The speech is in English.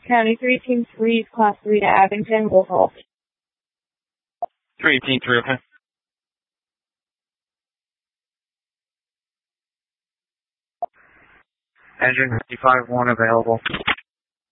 County 3-3, Class 3 to Abington, will hold. 3-3, okay. Engine 55-1 available.